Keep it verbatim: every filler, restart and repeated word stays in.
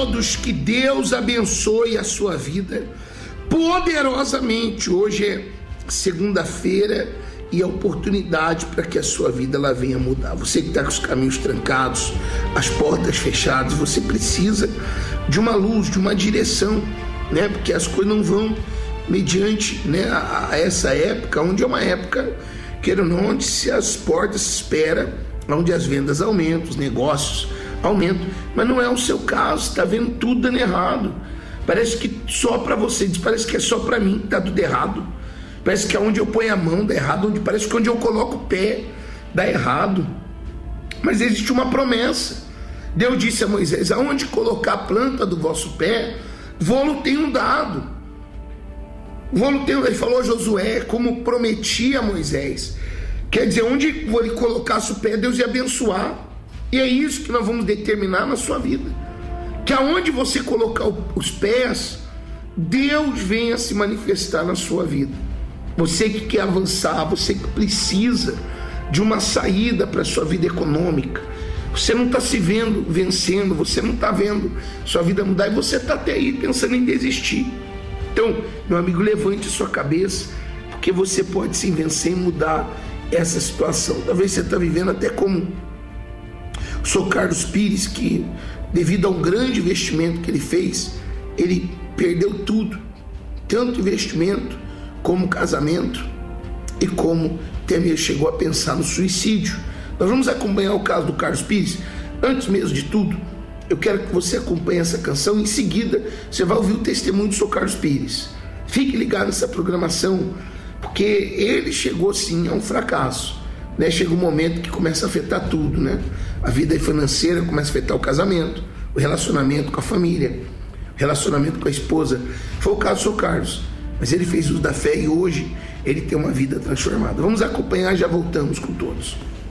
todos, que Deus abençoe a sua vida poderosamente. Hoje é segunda-feira e a oportunidade para que a sua vida ela venha mudar. Você que está com os caminhos trancados, as portas fechadas, você precisa de uma luz, de uma direção, né? Porque as coisas não vão mediante, né, a, a essa época, onde é uma época, queira ou não, onde se as portas se espera, onde as vendas aumentam, os negócios aumentam, mas não é o seu caso. Está vendo tudo dando errado. Parece que só para você, parece que é só para mim que está tudo errado. Parece que aonde eu ponho a mão dá errado, onde parece que onde eu coloco o pé dá errado. Mas existe uma promessa. Deus disse a Moisés: aonde colocar a planta do vosso pé, vou-lo tenho dado. Vou-lo tenho, ele falou a Josué, como prometia a Moisés. Quer dizer, onde ele colocasse o pé, Deus ia abençoar. E é isso que nós vamos determinar na sua vida. Que aonde você colocar os pés, Deus venha se manifestar na sua vida. Você que quer avançar, você que precisa de uma saída para a sua vida econômica, você não está se vendo vencendo, você não está vendo sua vida mudar, e você está até aí pensando em desistir. Então, meu amigo, levante a sua cabeça, porque você pode sim vencer e mudar essa situação. Talvez você está vivendo até como o senhor Carlos Pires, que devido a um grande investimento que ele fez, ele perdeu tudo, tanto investimento como casamento, e como até chegou a pensar no suicídio. Nós vamos acompanhar o caso do Carlos Pires. Antes mesmo de tudo, eu quero que você acompanhe essa canção. Em seguida, você vai ouvir o testemunho do senhor Carlos Pires. Fique ligado nessa programação, porque ele chegou sim a um fracasso, né? Chega um momento que começa a afetar tudo, né? A vida financeira começa a afetar o casamento, o relacionamento com a família, o relacionamento com a esposa. Foi o caso do senhor Carlos, mas ele fez uso da fé e hoje ele tem uma vida transformada. Vamos acompanhar, já voltamos com todos.